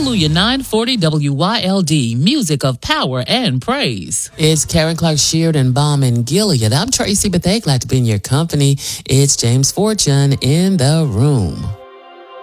Hallelujah 940 WYLD, music of power and praise. It's Karen Clark Sheard and Baum and Gilead. I'm Tracy Bethea, glad to be in your company. It's James Fortune in the room.